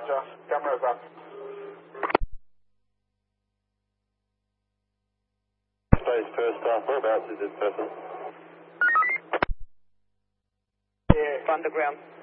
Roger. Cameras up. Space first staff, whereabouts is this person? Yeah, underground.